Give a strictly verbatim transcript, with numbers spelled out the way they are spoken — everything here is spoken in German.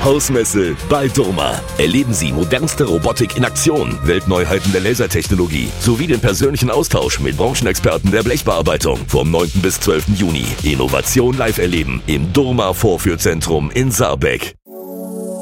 Hausmesse bei Durma. Erleben Sie modernste Robotik in Aktion, Weltneuheiten der Lasertechnologie sowie den persönlichen Austausch mit Branchenexperten der Blechbearbeitung vom neunten bis zwölften Juni. Innovation live erleben im Durma Vorführzentrum in Saarbeck.